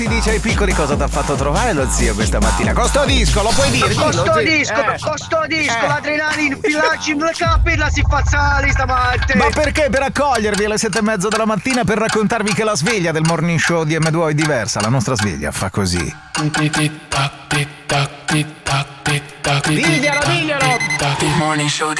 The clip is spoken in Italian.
Ti dice ai piccoli cosa ti ha fatto trovare lo zio questa mattina? Costodisco, lo puoi dire? Costodisco, l'adrenalina, pillacci, le capilla si fa sali stamattina. Ma perché? Per accogliervi alle 7:30 della mattina per raccontarvi che la sveglia del morning show di M2O è diversa. La nostra sveglia fa così. Diglielo, diglielo. Il morning show di